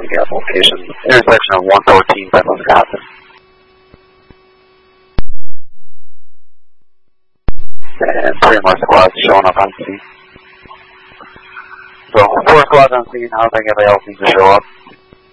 gas location, intersection of 114th and Wisconsin. And 3 more squads showing up on scene. So 4 squads on scene, how do I think everybody else needs to show up?